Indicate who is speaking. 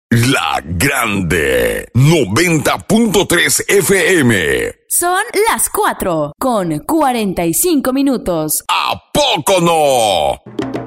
Speaker 1: La Grande 90.3 FM.
Speaker 2: Son las 4:45.
Speaker 1: ¿A poco no?